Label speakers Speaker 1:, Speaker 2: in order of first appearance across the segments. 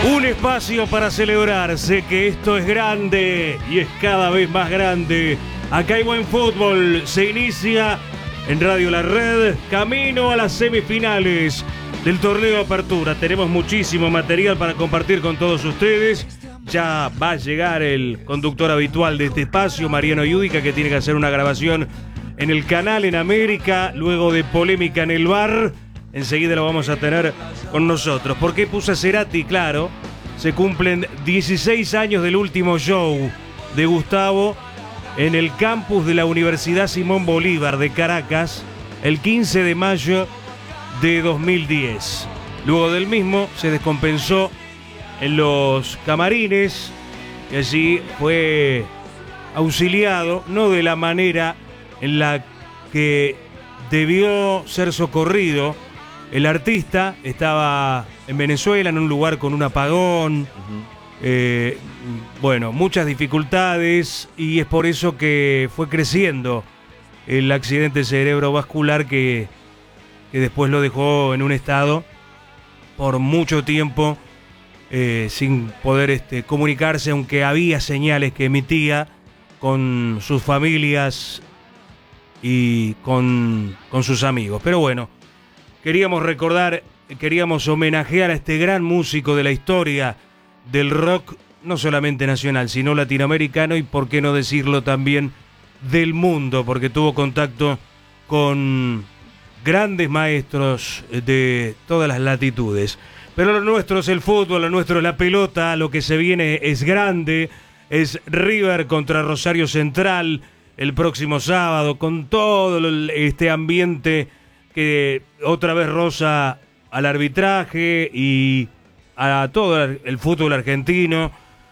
Speaker 1: Un espacio para celebrar. Sé que esto es grande y es cada vez más grande. Acá hay buen fútbol. Se inicia en Radio La Red. Camino a las semifinales del torneo de apertura. Tenemos muchísimo material para compartir con todos ustedes. Ya va a llegar el conductor habitual de este espacio, Mariano Yudica, que tiene que hacer una grabación en el canal en América, luego de polémica en el bar. Enseguida lo vamos a tener con nosotros. ¿Por qué puse a Cerati? Claro, se cumplen 16 años del último show de Gustavo en el campus de la Universidad Simón Bolívar de Caracas, el 15 de mayo de 2010. Luego del mismo se descompensó en los camarines y allí fue auxiliado, no de la manera en la que debió ser socorrido. El artista estaba en Venezuela, en un lugar con un apagón, muchas dificultades, y es por eso que fue creciendo el accidente cerebrovascular que después lo dejó en un estado por mucho tiempo sin poder comunicarse, aunque había señales que emitía con sus familias y con sus amigos. Pero bueno, queríamos homenajear a este gran músico de la historia del rock, no solamente nacional, sino latinoamericano y, por qué no decirlo, también del mundo, porque tuvo contacto con grandes maestros de todas las latitudes. Pero lo nuestro es el fútbol, lo nuestro es la pelota, lo que se viene es grande, es River contra Rosario Central el próximo sábado, con todo este ambiente que otra vez roza al arbitraje y a todo el fútbol argentino,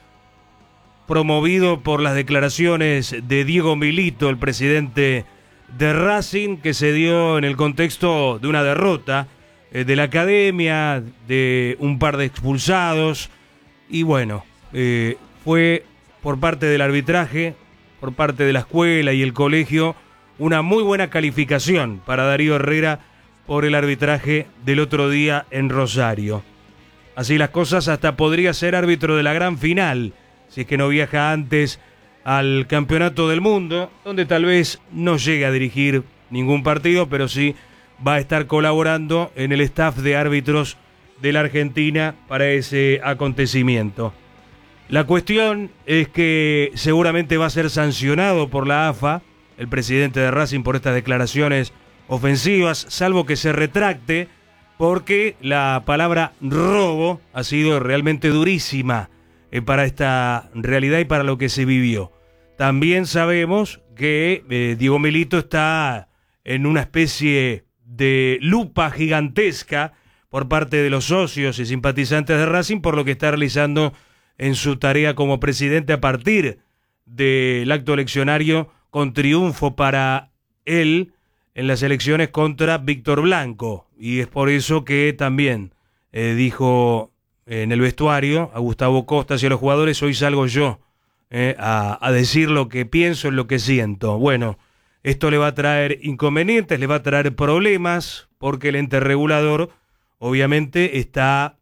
Speaker 1: promovido por las declaraciones de Diego Milito, el presidente de Racing, que se dio en el contexto de una derrota de la academia, de un par de expulsados, y bueno, fue por parte del arbitraje, por parte de la escuela y el colegio, una muy buena calificación para Darío Herrera por el arbitraje del otro día en Rosario. Así las cosas, hasta podría ser árbitro de la gran final, si es que no viaja antes al Campeonato del Mundo, donde tal vez no llegue a dirigir ningún partido, pero sí va a estar colaborando en el staff de árbitros de la Argentina para ese acontecimiento. La cuestión es que seguramente va a ser sancionado por la AFA, el presidente de Racing, por estas declaraciones ofensivas, salvo que se retracte, porque la palabra robo ha sido realmente durísima para esta realidad y para lo que se vivió. También sabemos que Diego Milito está en una especie de lupa gigantesca por parte de los socios y simpatizantes de Racing por lo que está realizando en su tarea como presidente a partir del acto eleccionario con triunfo para él en las elecciones contra Víctor Blanco. Y es por eso que también dijo en el vestuario a Gustavo Costas y a los jugadores: hoy salgo yo a decir lo que pienso, lo que siento. Bueno, esto le va a traer inconvenientes, le va a traer problemas, porque el ente regulador obviamente está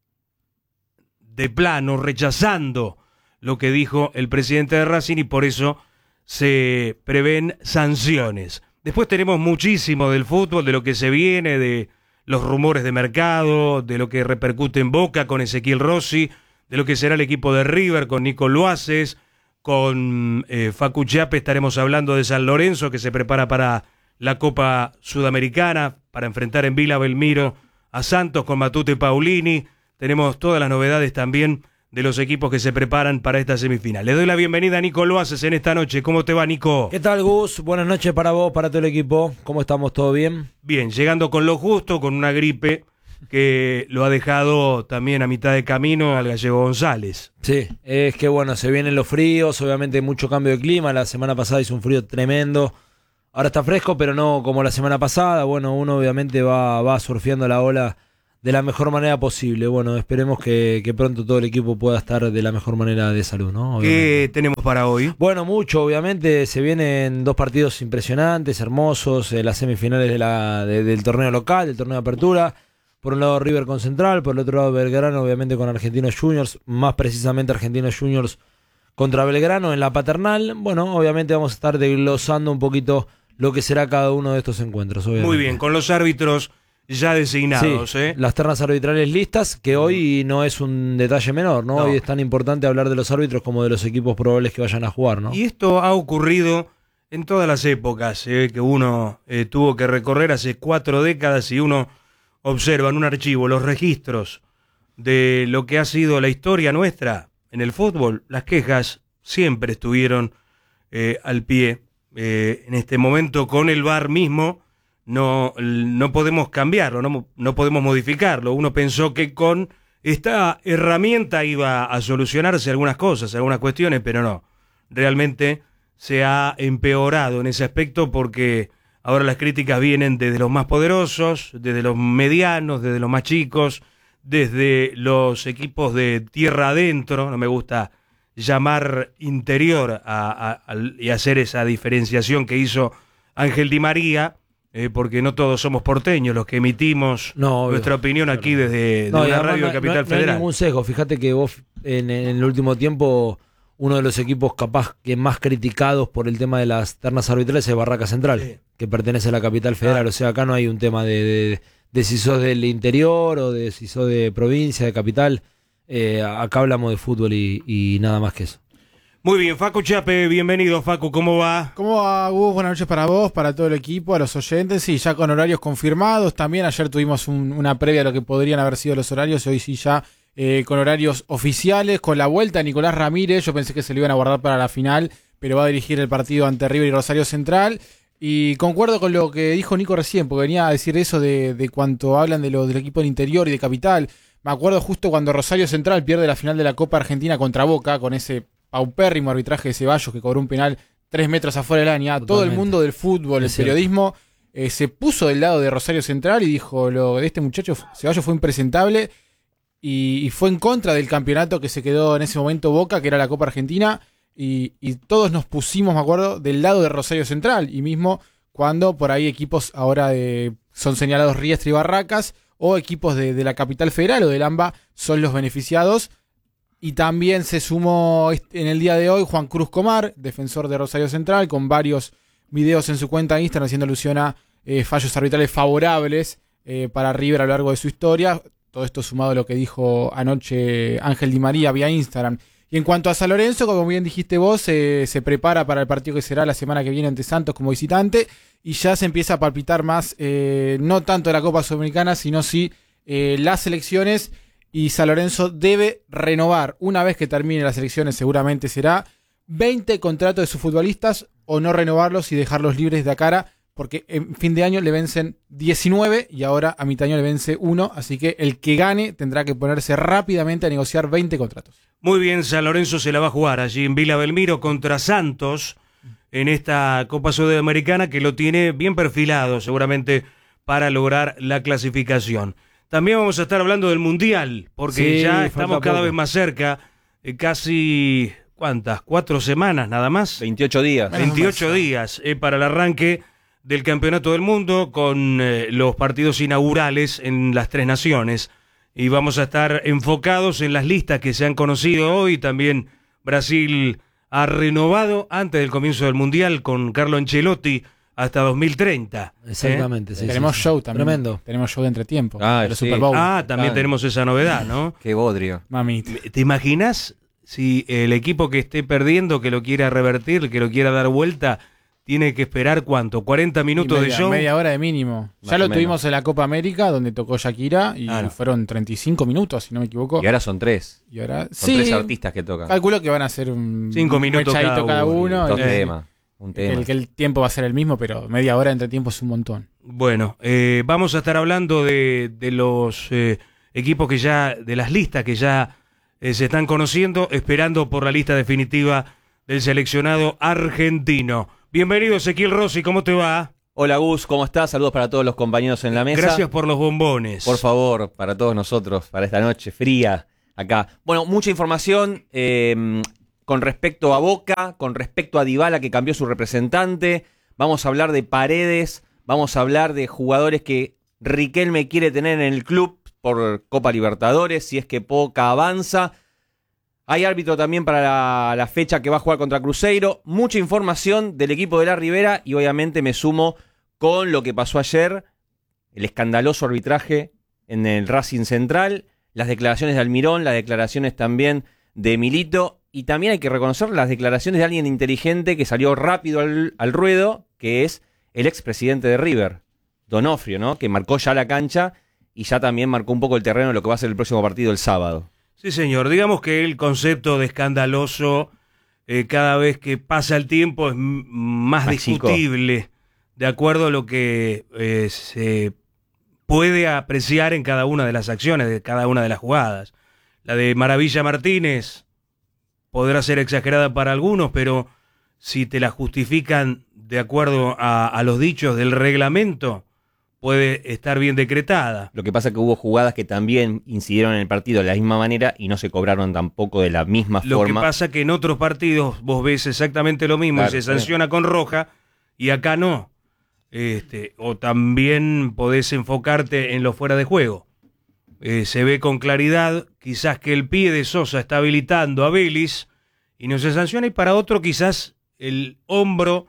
Speaker 1: de plano rechazando lo que dijo el presidente de Racing y por eso se prevén sanciones. Después tenemos muchísimo del fútbol, de lo que se viene, de los rumores de mercado, de lo que repercute en Boca con Ezequiel Rossi, de lo que será el equipo de River con Nico Loaces, con Facu Chiape. Estaremos hablando de San Lorenzo, que se prepara para la Copa Sudamericana, para enfrentar en Vila Belmiro a Santos con Matute Paulini. Tenemos todas las novedades también de los equipos que se preparan para esta semifinal. Le doy la bienvenida a Nico Loaces en esta noche. ¿Cómo te va, Nico?
Speaker 2: ¿Qué tal, Gus? Buenas noches para vos, para todo el equipo. ¿Cómo estamos? ¿Todo bien?
Speaker 1: Bien, llegando con lo justo, con una gripe que lo ha dejado también a mitad de camino al gallego González.
Speaker 2: Sí, es que bueno, se vienen los fríos, obviamente mucho cambio de clima. La semana pasada hizo un frío tremendo. Ahora está fresco, pero no como la semana pasada. Bueno, uno obviamente va surfeando la ola de la mejor manera posible. Bueno, esperemos que pronto todo el equipo pueda estar de la mejor manera de salud, ¿no? Obviamente.
Speaker 1: ¿Qué tenemos para hoy?
Speaker 2: Bueno, mucho, obviamente. Se vienen dos partidos impresionantes, hermosos, las semifinales del torneo local, del torneo de apertura. Por un lado River con Central, por el otro lado Belgrano obviamente con Argentinos Juniors, más precisamente Argentinos Juniors contra Belgrano en la Paternal. Bueno, obviamente vamos a estar desglosando un poquito lo que será cada uno de estos encuentros. Obviamente.
Speaker 1: Muy bien, con los árbitros ya designados.
Speaker 2: Sí, las ternas arbitrales listas, que hoy no es un detalle menor, ¿no? Hoy es tan importante hablar de los árbitros como de los equipos probables que vayan a jugar, ¿no?
Speaker 1: Y esto ha ocurrido en todas las épocas, que uno tuvo que recorrer hace 4 décadas y uno observa en un archivo los registros de lo que ha sido la historia nuestra en el fútbol. Las quejas siempre estuvieron al pie. En este momento con el VAR mismo no podemos cambiarlo, no podemos modificarlo. Uno pensó que con esta herramienta iba a solucionarse algunas cosas, algunas cuestiones, pero no. Realmente se ha empeorado en ese aspecto porque ahora las críticas vienen desde los más poderosos, desde los medianos, desde los más chicos, desde los equipos de tierra adentro. No me gusta llamar interior y hacer esa diferenciación que hizo Ángel Di María, porque no todos somos porteños los que emitimos nuestra opinión aquí desde la radio de Capital Federal.
Speaker 2: No hay ningún sesgo. Fíjate que vos en el último tiempo uno de los equipos capaz que más criticados por el tema de las ternas arbitrales es Barraca Central, sí, que pertenece a la Capital Federal. O sea, acá no hay un tema de si sos del interior o de si sos de provincia, de capital. Acá hablamos de fútbol y nada más que eso.
Speaker 1: Muy bien, Facu Chape, bienvenido. Facu, ¿cómo va?
Speaker 3: ¿Cómo va, Gus? Buenas noches para vos, para todo el equipo, a los oyentes. Sí, ya con horarios confirmados. También ayer tuvimos una previa a lo que podrían haber sido los horarios. Hoy sí ya con horarios oficiales, con la vuelta de Nicolás Ramírez. Yo pensé que se lo iban a guardar para la final, pero va a dirigir el partido ante River y Rosario Central. Y concuerdo con lo que dijo Nico recién, porque venía a decir eso de cuanto hablan del equipo del interior y de capital. Me acuerdo justo cuando Rosario Central pierde la final de la Copa Argentina contra Boca, con ese paupérrimo arbitraje de Ceballos que cobró un penal 3 metros afuera del área. Todo el mundo del fútbol, el periodismo, se puso del lado de Rosario Central y dijo, lo de este muchacho Ceballos fue impresentable y fue en contra del campeonato que se quedó en ese momento Boca, que era la Copa Argentina, y todos nos pusimos, me acuerdo, del lado de Rosario Central, y mismo cuando por ahí equipos ahora son señalados Riestra y Barracas, o equipos de la Capital Federal o del AMBA son los beneficiados. Y también se sumó en el día de hoy Juan Cruz Comar, defensor de Rosario Central, con varios videos en su cuenta de Instagram haciendo alusión a fallos arbitrales favorables para River a lo largo de su historia. Todo esto sumado a lo que dijo anoche Ángel Di María vía Instagram. Y en cuanto a San Lorenzo, como bien dijiste vos, se prepara para el partido que será la semana que viene ante Santos como visitante, y ya se empieza a palpitar más, no tanto la Copa Sudamericana, sino sí las elecciones, y San Lorenzo debe renovar, una vez que termine las elecciones seguramente será, 20 contratos de sus futbolistas, o no renovarlos y dejarlos libres de cara, porque en fin de año le vencen 19 y ahora a mitad de año le vence 1, así que el que gane tendrá que ponerse rápidamente a negociar 20 contratos.
Speaker 1: Muy bien, San Lorenzo se la va a jugar allí en Villa Belmiro contra Santos en esta Copa Sudamericana, que lo tiene bien perfilado seguramente para lograr la clasificación. También vamos a estar hablando del Mundial, porque sí, ya estamos cada vez más cerca, casi, ¿cuántas? 4 semanas nada más.
Speaker 4: 28 días.
Speaker 1: 28 días para el arranque del Campeonato del Mundo, con los partidos inaugurales en las 3 naciones. Y vamos a estar enfocados en las listas que se han conocido hoy. También Brasil ha renovado antes del comienzo del Mundial con Carlo Ancelotti hasta 2030.
Speaker 2: Exactamente. Sí,
Speaker 3: tenemos show también.
Speaker 2: Tremendo.
Speaker 3: Tenemos show de entretiempo.
Speaker 4: Sí.
Speaker 3: Super Bowl.
Speaker 1: También tenemos esa novedad, ¿no?
Speaker 4: Qué bodrio.
Speaker 3: Mamita.
Speaker 1: ¿Te imaginas si el equipo que esté perdiendo, que lo quiera revertir, que lo quiera dar vuelta, tiene que esperar cuánto? 40 minutos de show.
Speaker 3: Media hora de mínimo. Ya lo tuvimos en la Copa América, donde tocó Shakira, y fueron 35 minutos, si no me equivoco.
Speaker 4: Y ahora son 3.
Speaker 3: Y ahora
Speaker 4: son 3 artistas que tocan.
Speaker 3: Calculo que van a ser
Speaker 1: 5 minutos
Speaker 3: cada uno.
Speaker 4: Dos temas. Un tema.
Speaker 3: El tiempo va a ser el mismo, pero media hora entre tiempo es un montón.
Speaker 1: Bueno, vamos a estar hablando de los equipos que ya, de las listas que ya se están conociendo, esperando por la lista definitiva del seleccionado argentino. Bienvenido, Ezequiel Rossi, ¿cómo te va?
Speaker 4: Hola, Gus, ¿cómo estás? Saludos para todos los compañeros en la mesa.
Speaker 1: Gracias por los bombones.
Speaker 4: Por favor, para todos nosotros, para esta noche fría acá. Bueno, mucha información con respecto a Boca, con respecto a Dybala, que cambió su representante. Vamos a hablar de Paredes, vamos a hablar de jugadores que Riquelme quiere tener en el club por Copa Libertadores, si es que Boca avanza. Hay árbitro también para la fecha que va a jugar contra Cruzeiro. Mucha información del equipo de la Ribera y obviamente me sumo con lo que pasó ayer, el escandaloso arbitraje en el Racing Central, las declaraciones de Almirón, las declaraciones también de Milito, y también hay que reconocer las declaraciones de alguien inteligente que salió rápido al ruedo, que es el expresidente de River, Donofrio, ¿no? Que marcó ya la cancha y ya también marcó un poco el terreno de lo que va a ser el próximo partido el sábado.
Speaker 1: Sí, señor. Digamos que el concepto de escandaloso cada vez que pasa el tiempo es más discutible, de acuerdo a lo que se puede apreciar en cada una de las acciones, de cada una de las jugadas. La de Maravilla Martínez podrá ser exagerada para algunos, pero si te la justifican de acuerdo a los dichos del reglamento, puede estar bien decretada.
Speaker 4: Lo que pasa es que hubo jugadas que también incidieron en el partido de la misma manera y no se cobraron tampoco de la misma forma.
Speaker 1: Lo que pasa es que en otros partidos vos ves exactamente lo mismo, claro, y se sanciona con roja, y acá no. O también podés enfocarte en lo fuera de juego. Se ve con claridad quizás que el pie de Sosa está habilitando a Vélez y no se sanciona, y para otro quizás el hombro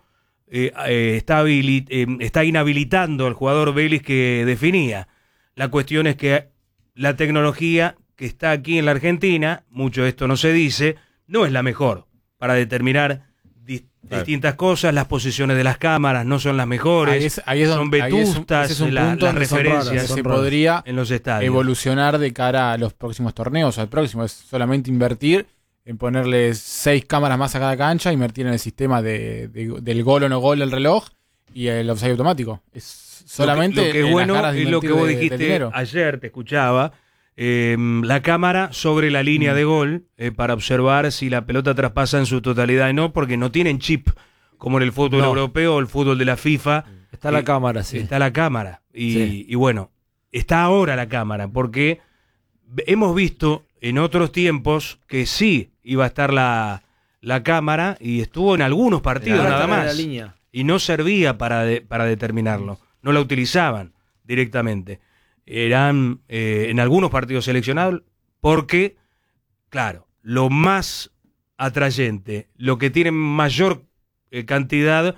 Speaker 1: está inhabilitando al jugador Vélez que definía. La cuestión es que la tecnología que está aquí en la Argentina, mucho de esto no se dice, no es la mejor para determinar distintas cosas. Las posiciones de las cámaras no son las mejores,
Speaker 3: ahí es
Speaker 1: son vetustas las referencias
Speaker 3: se podría
Speaker 1: en los estadios.
Speaker 3: Evolucionar de cara a los próximos torneos. Al próximo es solamente invertir en ponerle 6 cámaras más a cada cancha, invertir en el sistema del gol o no gol del reloj y el offside automático. Es solamente
Speaker 1: lo que es bueno es lo que vos dijiste ayer, te escuchaba, la cámara sobre la línea de gol para observar si la pelota traspasa en su totalidad y no, porque no tienen chip como en el fútbol europeo o el fútbol de la FIFA.
Speaker 2: Está la cámara, sí.
Speaker 1: Está la cámara. Y bueno, está ahora la cámara, porque hemos visto en otros tiempos que sí iba a estar la cámara y estuvo en algunos partidos nada más. Y no servía para determinarlo. No la utilizaban directamente. Eran en algunos partidos seleccionados porque, claro, lo más atrayente, lo que tiene mayor cantidad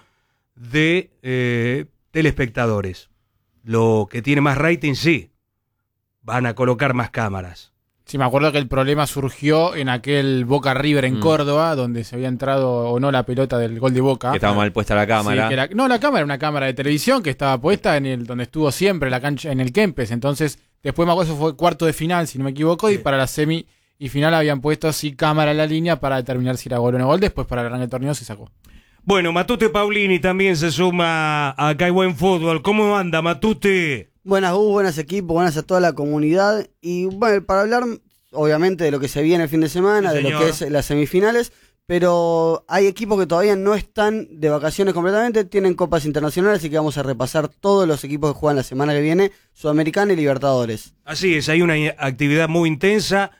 Speaker 1: de telespectadores, lo que tiene más rating, sí, van a colocar más cámaras.
Speaker 3: Sí, me acuerdo que el problema surgió en aquel Boca River en Córdoba, donde se había entrado o no la pelota del gol de Boca.
Speaker 4: Que estaba mal puesta la cámara.
Speaker 3: Sí, la cámara era una cámara de televisión que estaba puesta en donde estuvo siempre, la cancha, en el Kempes. Entonces, después me acuerdo, eso fue cuarto de final, si no me equivoco, y para la semi y final habían puesto así cámara en la línea para determinar si era gol o no gol. Después, para el arranque del torneo, se sacó.
Speaker 1: Bueno, Matute Paulini también se suma a Acá hay Buen Fútbol. ¿Cómo anda, Matute?
Speaker 5: Buenas, buenas equipos, buenas a toda la comunidad. Y bueno, para hablar obviamente de lo que se viene el fin de semana, sí, de lo que es las semifinales, pero hay equipos que todavía no están de vacaciones completamente, tienen copas internacionales, así que vamos a repasar todos los equipos que juegan la semana que viene, Sudamericana y Libertadores.
Speaker 1: Así es, hay una actividad muy intensa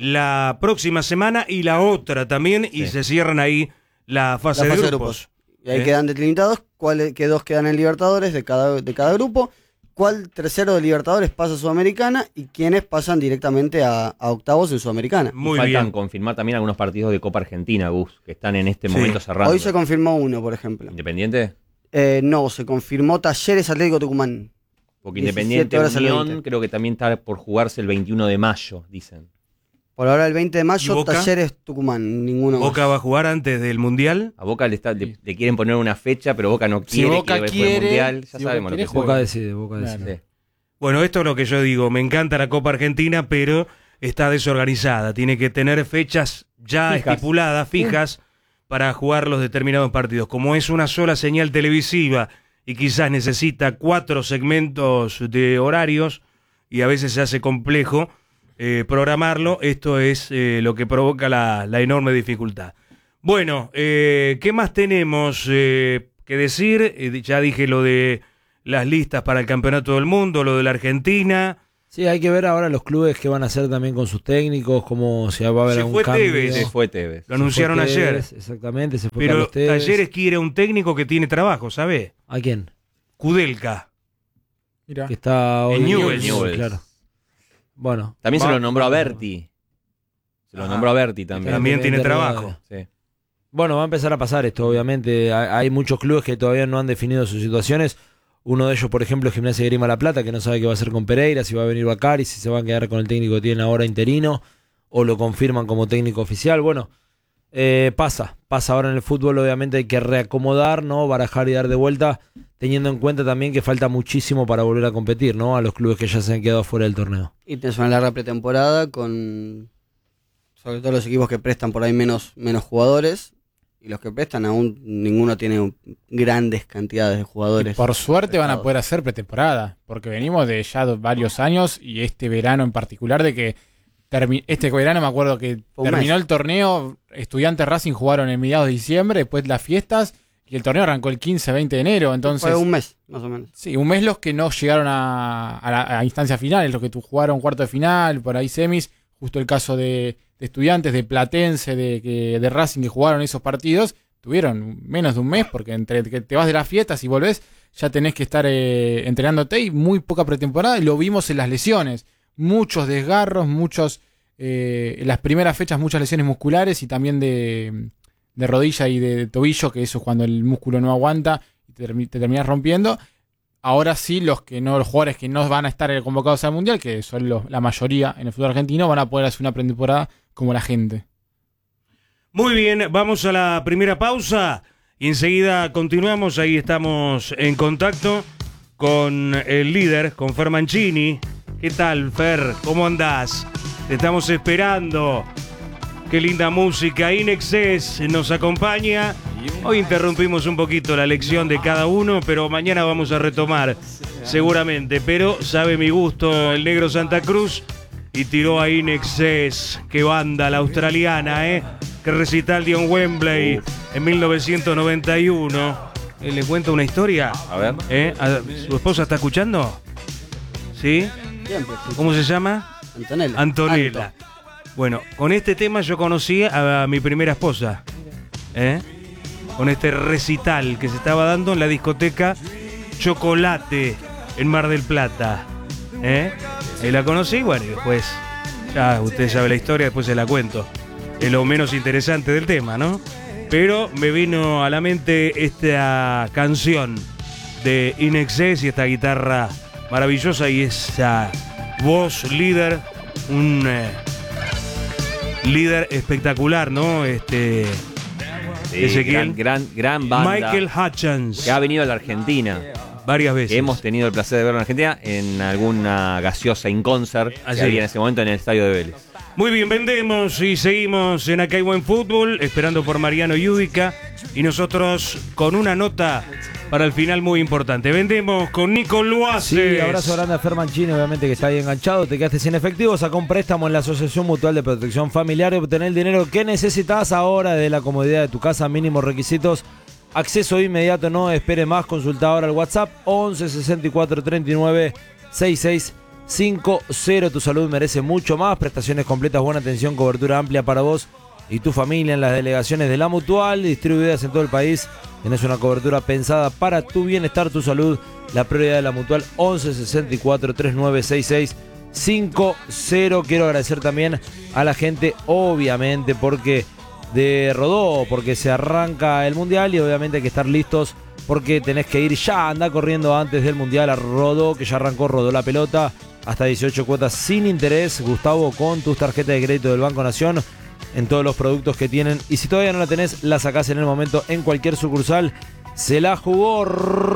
Speaker 1: la próxima semana y la otra también, sí, y se cierran ahí la fase de grupos.
Speaker 5: Y ahí quedan delimitados qué dos quedan en Libertadores de cada grupo, cuál tercero de Libertadores pasa a Sudamericana y quiénes pasan directamente a octavos en Sudamericana.
Speaker 4: Muy bien. Faltan confirmar también algunos partidos de Copa Argentina, Gus, que están en este momento cerrados.
Speaker 5: Hoy se confirmó uno, por ejemplo.
Speaker 4: ¿Independiente?
Speaker 5: No, se confirmó Talleres Atlético Tucumán.
Speaker 4: Porque Independiente Unión creo que también está por jugarse el 21 de mayo, dicen.
Speaker 5: Por ahora el 20 de mayo, Talleres Tucumán, ninguno más.
Speaker 1: ¿Boca va a jugar antes del Mundial?
Speaker 4: A Boca le quieren poner una fecha, pero Boca no quiere,
Speaker 3: si Boca quiere el Mundial.
Speaker 4: Ya sabemos lo que
Speaker 2: Boca decide.
Speaker 1: Claro. Bueno, esto es lo que yo digo. Me encanta la Copa Argentina, pero está desorganizada. Tiene que tener fechas ya estipuladas, fijas, para jugar los determinados partidos. Como es una sola señal televisiva y quizás necesita 4 segmentos de horarios y a veces se hace complejo programarlo, esto es lo que provoca la enorme dificultad. Bueno, ¿qué más tenemos que decir? Ya dije lo de las listas para el Campeonato del Mundo, lo de la Argentina.
Speaker 2: Sí, hay que ver ahora los clubes que van a hacer también con sus técnicos, cómo se va a ver algún cambio.
Speaker 4: Se fue Tevez.
Speaker 1: Lo anunciaron ayer.
Speaker 2: Exactamente, se fue
Speaker 1: Pero
Speaker 2: Carlos Tevez.
Speaker 1: Talleres quiere un técnico que tiene trabajo, ¿sabe?
Speaker 2: ¿A quién?
Speaker 1: Kudelka.
Speaker 3: Mirá.
Speaker 2: que está hoy
Speaker 1: En Newell's.
Speaker 2: claro. Bueno,
Speaker 4: También se lo nombró a Berti. Se lo nombró a Berti también.
Speaker 1: También tiene
Speaker 2: de
Speaker 1: trabajo.
Speaker 4: Sí.
Speaker 2: Bueno, va a empezar a pasar esto, obviamente. Hay muchos clubes que todavía no han definido sus situaciones. Uno de ellos, por ejemplo, es Gimnasia y Grima La Plata, que no sabe qué va a hacer con Pereira, si va a venir Bacari, si se van a quedar con el técnico que tienen ahora interino, o lo confirman como técnico oficial. Bueno, pasa ahora en el fútbol, obviamente hay que reacomodar, ¿no? Barajar y dar de vuelta, teniendo en cuenta también que falta muchísimo para volver a competir, ¿no? A los clubes que ya se han quedado fuera del torneo.
Speaker 5: Y tenés una larga pretemporada con, sobre todo los equipos que prestan por ahí menos jugadores. Y los que prestan aún ninguno tiene grandes cantidades de jugadores.
Speaker 3: Y por suerte van a
Speaker 5: prestados.
Speaker 3: poder hacer pretemporada, porque venimos de ya varios años y este verano en particular de que este verano me acuerdo que
Speaker 5: Un
Speaker 3: terminó
Speaker 5: mes.
Speaker 3: el torneo, Estudiantes Racing jugaron en mediados de diciembre, después las fiestas y el torneo arrancó el 15-20 de enero, entonces
Speaker 5: Fue un mes, más o menos.
Speaker 3: sí, un mes los que no llegaron a instancias finales, los que jugaron cuarto de final, por ahí semis, justo el caso de Estudiantes, de Platense, de Racing que jugaron esos partidos, tuvieron menos de un mes porque entre que te vas de las fiestas y volvés ya tenés que estar entrenándote y muy poca pretemporada y lo vimos en las lesiones, muchos desgarros, en las primeras fechas muchas lesiones musculares y también de rodilla y de tobillo, que eso es cuando el músculo no aguanta y te terminas rompiendo. Ahora sí, los jugadores que no van a estar convocados al Mundial, que son la mayoría en el fútbol argentino, van a poder hacer una pretemporada como la gente.
Speaker 1: Muy bien, vamos a la primera pausa y enseguida continuamos. Ahí estamos en contacto con el líder, con Fer Mancini. ¿Qué tal, Fer? ¿Cómo andás? Te estamos esperando. Qué linda música. Inexcess nos acompaña. Hoy interrumpimos un poquito la lección de cada uno, pero mañana vamos a retomar seguramente. Pero sabe mi gusto el negro Santa Cruz y tiró a Inexcess. Qué banda la australiana, ¿eh? Que recital dio en Wembley en 1991. ¿Le cuento una historia?
Speaker 4: A ver.
Speaker 1: ¿Su esposa está escuchando? ¿Sí?
Speaker 5: Siempre.
Speaker 1: ¿Cómo se llama?
Speaker 5: Antonella.
Speaker 1: Antonella. Bueno, con este tema yo conocí a mi primera esposa. Con este recital que se estaba dando en la discoteca Chocolate en Mar del Plata. Ahí la conocí, bueno, y después, ya usted sabe la historia, después se la cuento. Es lo menos interesante del tema, ¿no? Pero me vino a la mente esta canción de Inexcess y esta guitarra maravillosa y esa voz líder, un líder espectacular, ¿no?
Speaker 4: Sí,
Speaker 1: Ezequiel.
Speaker 4: gran banda.
Speaker 1: Michael Hutchins.
Speaker 4: Que ha venido a la Argentina.
Speaker 1: Varias veces.
Speaker 4: Que hemos tenido el placer de verlo en Argentina en alguna gaseosa in concert
Speaker 1: Así
Speaker 4: que había
Speaker 1: es.
Speaker 4: en ese momento en el estadio de Vélez.
Speaker 1: Muy bien, vendemos y seguimos en Acá hay Buen Fútbol, esperando por Mariano Yudica. Y nosotros con una nota para el final muy importante. Vendemos con Nico Luaces.
Speaker 2: Sí, abrazo grande a Fer Mancini, obviamente que está ahí enganchado. Te quedaste sin efectivo, sacá un préstamo en la Asociación Mutual de Protección Familiar y obtener el dinero que necesitas ahora de la comodidad de tu casa. Mínimos requisitos, acceso inmediato, no espere más. Consulta ahora el WhatsApp 11 64 39 66 50. Tu salud merece mucho más. Prestaciones completas, buena atención, cobertura amplia para vos y tu familia en las delegaciones de la Mutual, distribuidas en todo el país. Tenés una cobertura pensada para tu bienestar, tu salud. La prioridad de la Mutual 11 64 39 66 50. Quiero agradecer también a la gente, obviamente, porque de Rodó, porque se arranca el Mundial y obviamente hay que estar listos porque tenés que ir ya, anda corriendo antes del Mundial a Rodó, que ya arrancó Rodó la pelota, hasta 18 cuotas sin interés, Gustavo, con tus tarjetas de crédito del Banco Nación, en todos los productos que tienen, y si todavía no la tenés, la sacás en el momento en cualquier sucursal. Se la jugó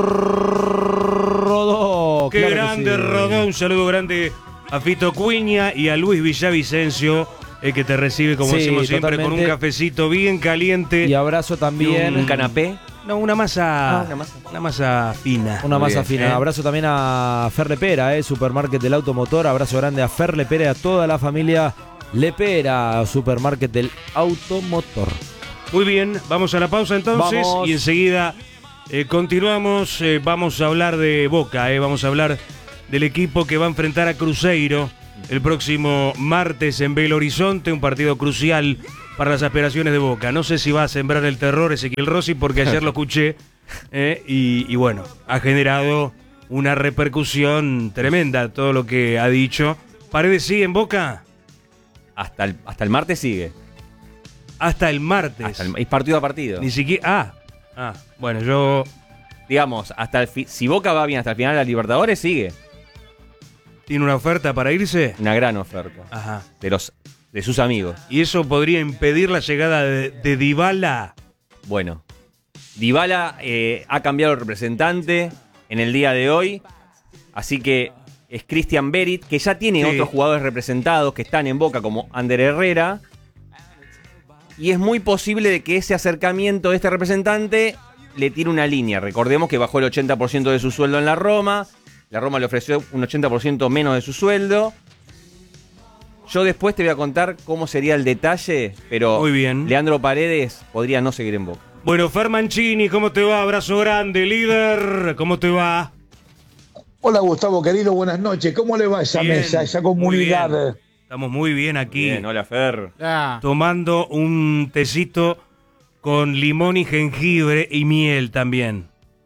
Speaker 2: Rodó.
Speaker 1: Qué
Speaker 2: Claro que
Speaker 1: grande
Speaker 2: sí.
Speaker 1: Rodó, un saludo grande a Fito Cuña y a Luis Villavicencio, que te recibe como
Speaker 2: Sí,
Speaker 1: decimos siempre con un
Speaker 2: totalmente.
Speaker 1: cafecito bien caliente.
Speaker 2: Y abrazo también.
Speaker 4: Un canapé.
Speaker 1: No, una masa,
Speaker 4: una masa.
Speaker 1: una masa fina.
Speaker 2: Una
Speaker 4: Muy
Speaker 2: masa
Speaker 4: bien,
Speaker 2: fina. Abrazo también a Fer Lepera, Supermarket del Automotor. Abrazo grande a Fer Lepera y a toda la familia Lepera, Supermarket del Automotor.
Speaker 1: Muy bien, vamos a la pausa entonces.
Speaker 2: Vamos.
Speaker 1: Y enseguida continuamos. Vamos a hablar de Boca, vamos a hablar del equipo que va a enfrentar a Cruzeiro el próximo martes en Belo Horizonte, un partido crucial para las aspiraciones de Boca. No sé si va a sembrar el terror Ezequiel Rossi, porque ayer lo escuché y bueno, ha generado una repercusión tremenda todo lo que ha dicho. ¿Paredes sigue en Boca?
Speaker 4: Hasta el martes sigue.
Speaker 1: Hasta el martes.
Speaker 4: Es partido a partido.
Speaker 1: Ni siquiera. Bueno, yo.
Speaker 4: Digamos, si Boca va bien hasta el final de la Libertadores, sigue.
Speaker 1: ¿Tiene una oferta para irse?
Speaker 4: Una gran oferta.
Speaker 1: Ajá.
Speaker 4: De sus amigos.
Speaker 1: ¿Y eso podría impedir la llegada de Dybala?
Speaker 4: Bueno, Dybala ha cambiado el representante en el día de hoy. Así que es Christian Berit, que ya tiene otros jugadores representados que están en Boca, como Ander Herrera. Y es muy posible de que ese acercamiento de este representante le tire una línea. Recordemos que bajó el 80% de su sueldo en la Roma. La Roma le ofreció un 80% menos de su sueldo. Yo después te voy a contar cómo sería el detalle, pero
Speaker 1: muy bien.
Speaker 4: Leandro Paredes podría no seguir en Boca.
Speaker 1: Bueno, Fer Mancini, ¿cómo te va? Abrazo grande, líder. ¿Cómo te va?
Speaker 6: Hola Gustavo, querido, buenas noches. ¿Cómo le va a esa mesa, esa comunidad?
Speaker 1: Estamos muy bien aquí.
Speaker 4: Bien, hola Fer.
Speaker 1: Tomando un tecito con limón y jengibre y miel también.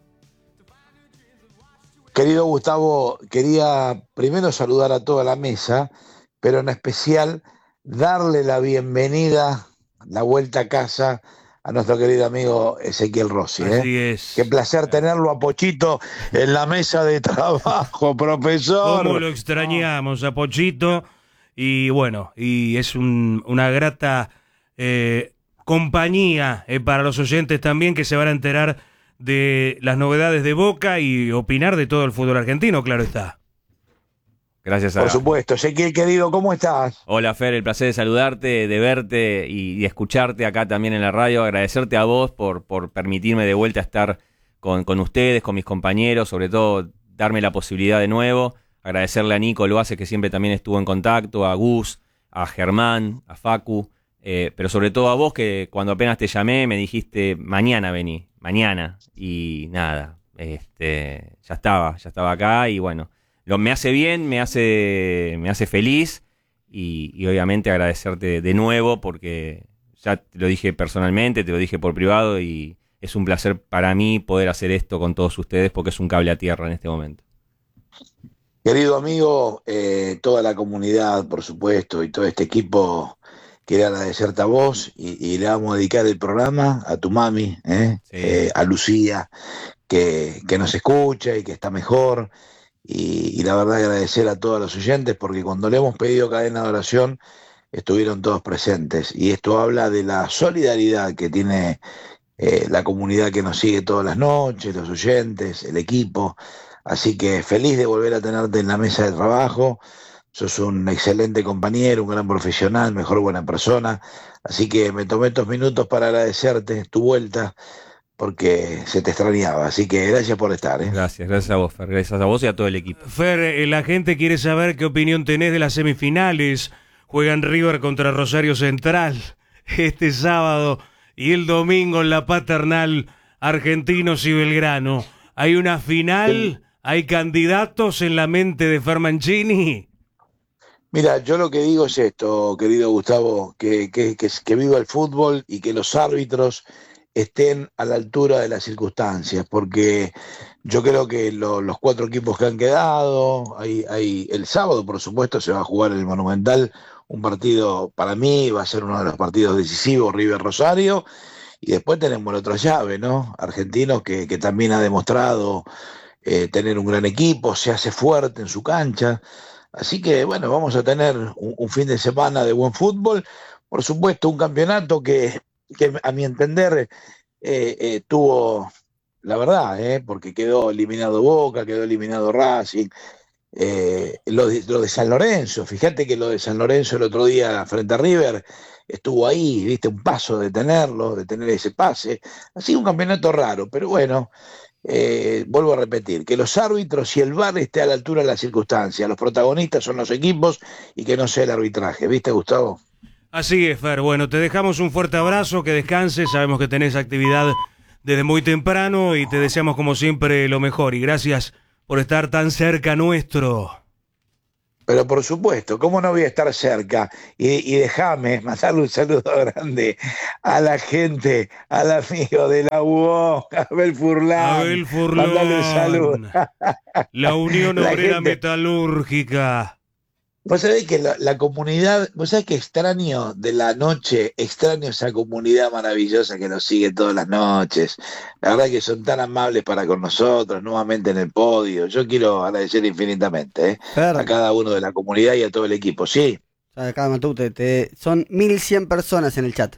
Speaker 6: Querido Gustavo, quería primero saludar a toda la mesa, pero en especial darle la bienvenida, la vuelta a casa a nuestro querido amigo Ezequiel Rossi.
Speaker 1: Así es.
Speaker 6: Qué placer tenerlo a Pochito en la mesa de trabajo, profesor.
Speaker 1: ¿Cómo lo extrañamos a Pochito? Y bueno, y es una grata compañía para los oyentes también, que se van a enterar de las novedades de Boca y opinar de todo el fútbol argentino, claro está.
Speaker 4: Gracias
Speaker 6: Por supuesto. Ezequiel, querido, ¿cómo estás?
Speaker 4: Hola Fer, el placer de saludarte, de verte y de escucharte acá también en la radio. Agradecerte a vos por permitirme de vuelta estar con ustedes, con mis compañeros, sobre todo darme la posibilidad de nuevo. Agradecerle a Nico Loace, que siempre también estuvo en contacto, a Gus, a Germán, a Facu, pero sobre todo a vos, que cuando apenas te llamé me dijiste mañana vení, mañana, y nada, ya estaba acá y bueno, me hace bien, me hace feliz y obviamente agradecerte de nuevo porque ya te lo dije personalmente, te lo dije por privado y es un placer para mí poder hacer esto con todos ustedes porque es un cable a tierra en este momento.
Speaker 6: Querido amigo, toda la comunidad, por supuesto, y todo este equipo, quiere agradecerte a vos y le vamos a dedicar el programa a tu mami, a Lucía, que nos escucha y que está mejor. Y la verdad agradecer a todos los oyentes porque cuando le hemos pedido cadena de oración estuvieron todos presentes. Y esto habla de la solidaridad que tiene la comunidad que nos sigue todas las noches, los oyentes, el equipo. Así que feliz de volver a tenerte en la mesa de trabajo. Sos un excelente compañero, un gran profesional, mejor buena persona. Así que me tomé estos minutos para agradecerte tu vuelta, porque se te extrañaba. Así que gracias por estar.
Speaker 4: Gracias a vos, Fer. Gracias a vos y a todo el equipo.
Speaker 1: Fer, la gente quiere saber qué opinión tenés de las semifinales. Juegan River contra Rosario Central este sábado y el domingo en la Paternal, Argentinos y Belgrano. ¿Hay una final? ¿Hay candidatos en la mente de Fer Mancini?
Speaker 6: Mira, yo lo que digo es esto, querido Gustavo, que viva el fútbol y que los árbitros estén a la altura de las circunstancias, porque yo creo que los 4 equipos que han quedado, hay el sábado, por supuesto, se va a jugar en el Monumental, un partido, para mí, va a ser uno de los partidos decisivos, River-Rosario, y después tenemos la otra llave, ¿no? Argentinos que también ha demostrado tener un gran equipo, se hace fuerte en su cancha, así que, bueno, vamos a tener un fin de semana de buen fútbol, por supuesto, un campeonato que a mi entender tuvo, la verdad, porque quedó eliminado Boca, quedó eliminado Racing, lo de San Lorenzo, fíjate que lo de San Lorenzo el otro día frente a River estuvo ahí, viste, un paso de tenerlo, de tener ese pase, así un campeonato raro, pero bueno, vuelvo a repetir, que los árbitros y el VAR esté a la altura de las circunstancias, los protagonistas son los equipos y que no sea el arbitraje, ¿viste, Gustavo?
Speaker 1: Así es, Fer. Bueno, te dejamos un fuerte abrazo, que descanses. Sabemos que tenés actividad desde muy temprano y te deseamos como siempre lo mejor. Y gracias por estar tan cerca nuestro.
Speaker 6: Pero por supuesto, ¿cómo no voy a estar cerca? Y déjame mandarle un saludo grande a la gente, al amigo de la UO, Abel Furlan.
Speaker 1: Abel
Speaker 6: Mandarle un saludo.
Speaker 1: Furlón, la Unión
Speaker 6: La
Speaker 1: Obrera
Speaker 6: gente.
Speaker 1: Metalúrgica.
Speaker 6: Vos sabés que la comunidad, vos sabés que extraño de la noche, extraño esa comunidad maravillosa que nos sigue todas las noches. La verdad que son tan amables para con nosotros, nuevamente en el podio. Yo quiero agradecer infinitamente,
Speaker 5: Fer,
Speaker 6: a cada uno de la comunidad y a todo el equipo. Sí.
Speaker 5: acá Matú, son 1100 personas en el chat.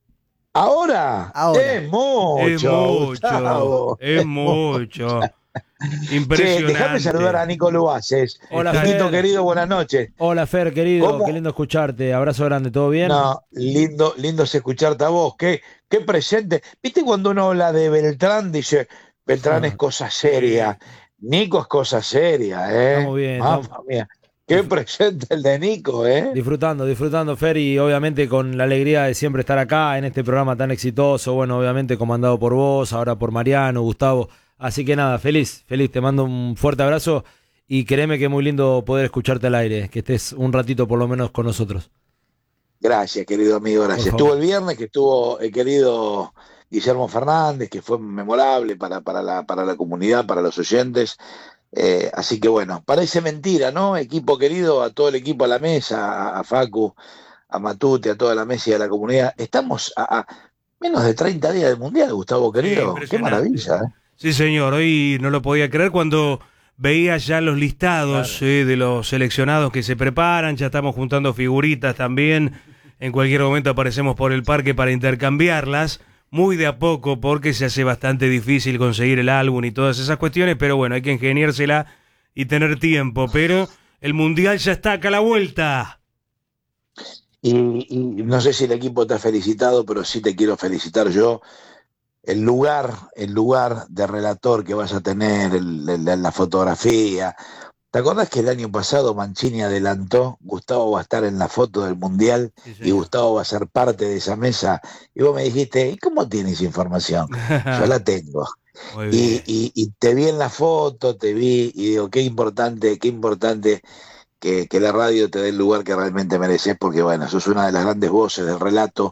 Speaker 6: Ahora,
Speaker 5: Ahora.
Speaker 6: es mucho,
Speaker 1: Es mucho,
Speaker 6: Gustavo.
Speaker 1: es mucho.
Speaker 6: Che,
Speaker 1: Impresionante.
Speaker 6: déjame saludar a Nico Luaces.
Speaker 2: Hola,
Speaker 6: Niquito
Speaker 2: Fer.
Speaker 6: querido, buenas noches.
Speaker 2: Hola Fer, querido,
Speaker 6: ¿Cómo?
Speaker 2: qué lindo escucharte. Abrazo grande, ¿todo bien?
Speaker 6: No, lindo es escucharte a vos. Qué presente. ¿Viste cuando uno habla de Beltrán? Dice, Beltrán es cosa seria. Nico es cosa seria,
Speaker 2: Estamos bien,
Speaker 6: Mamma mía. Qué presente el de Nico,
Speaker 2: Disfrutando, Fer, y obviamente con la alegría de siempre estar acá en este programa tan exitoso, bueno, obviamente comandado por vos, ahora por Mariano, Gustavo, así que nada, feliz, te mando un fuerte abrazo y créeme que es muy lindo poder escucharte al aire, que estés un ratito por lo menos con nosotros.
Speaker 6: Gracias, querido amigo, gracias.
Speaker 2: Por favor.
Speaker 6: Estuvo el viernes, que estuvo el querido Guillermo Fernández, que fue memorable para la comunidad, para los oyentes. Así que bueno, parece mentira, ¿no? Equipo querido, a todo el equipo a la mesa, a Facu, a Matute, a toda la mesa y a la comunidad. Estamos a menos de 30 días del Mundial, Gustavo querido. Qué
Speaker 1: impresionante.
Speaker 6: maravilla,
Speaker 1: Sí, señor, hoy no lo podía creer cuando veía ya los listados de los seleccionados que se preparan, ya estamos juntando figuritas también, en cualquier momento aparecemos por el parque para intercambiarlas, muy de a poco porque se hace bastante difícil conseguir el álbum y todas esas cuestiones, pero bueno, hay que ingeniársela y tener tiempo, pero el Mundial ya está acá a la vuelta.
Speaker 6: Y no sé si el equipo te ha felicitado, pero sí te quiero felicitar yo. El lugar de relator que vas a tener, la fotografía. ¿Te acordás que el año pasado Mancini adelantó? Gustavo va a estar en la foto del Mundial
Speaker 1: Sí,
Speaker 6: y
Speaker 1: señor.
Speaker 6: Gustavo va a ser parte de esa mesa. Y vos me dijiste, ¿y cómo tienes información? Yo la tengo.
Speaker 1: Muy bien.
Speaker 6: Y te vi en la foto, te vi y digo, qué importante que la radio te dé el lugar que realmente mereces, porque bueno, sos una de las grandes voces del relato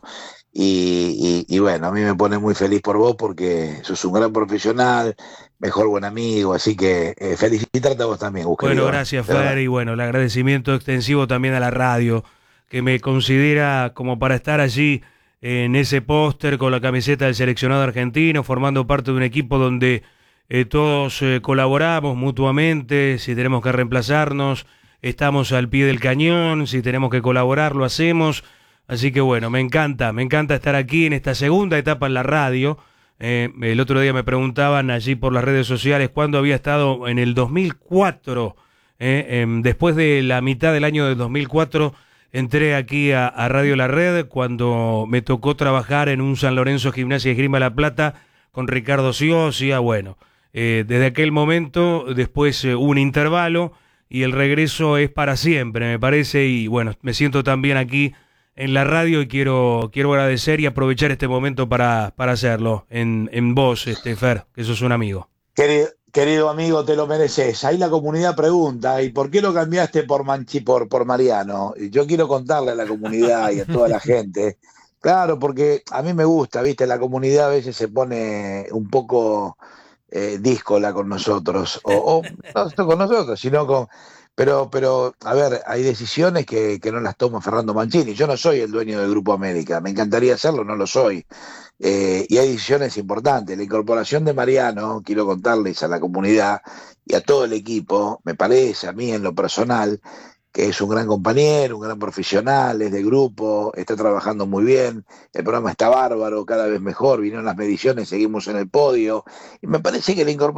Speaker 6: y bueno, a mí me pone muy feliz por vos porque sos un gran profesional, mejor buen amigo, así que felicitarte a vos también, Gus,
Speaker 1: Bueno,
Speaker 6: querido,
Speaker 1: gracias
Speaker 6: de verdad.
Speaker 1: Fer, y bueno, el agradecimiento extensivo también a la radio, que me considera como para estar allí en ese póster con la camiseta del seleccionado argentino, formando parte de un equipo donde todos colaboramos mutuamente, si tenemos que reemplazarnos, estamos al pie del cañón, si tenemos que colaborar, lo hacemos. Así que bueno, me encanta estar aquí en esta segunda etapa en la radio. El otro día me preguntaban allí por las redes sociales cuándo había estado en el 2004. Después de la mitad del año del 2004 entré aquí a Radio La Red cuando me tocó trabajar en un San Lorenzo Gimnasia y Esgrima La Plata con Ricardo Siosia. Bueno, desde aquel momento después hubo un intervalo y el regreso es para siempre, me parece. Y bueno, me siento también aquí en la radio y quiero agradecer y aprovechar este momento para hacerlo en vos, Fer, que sos un amigo.
Speaker 6: Querido amigo, te lo mereces. Ahí la comunidad pregunta, ¿y por qué lo cambiaste por Mariano? Y yo quiero contarle a la comunidad y a toda la gente. Claro, porque a mí me gusta, ¿viste? La comunidad a veces se pone un poco díscola con nosotros. O no con nosotros, sino con... Pero, a ver, hay decisiones que no las toma Fernando Mancini. Yo no soy el dueño del Grupo América. Me encantaría hacerlo, no lo soy. Y hay decisiones importantes. La incorporación de Mariano, quiero contarles a la comunidad y a todo el equipo, me parece a mí en lo personal, que es un gran compañero, un gran profesional, es de grupo, está trabajando muy bien, el programa está bárbaro, cada vez mejor, vinieron las mediciones, seguimos en el podio, y me parece que la incorporación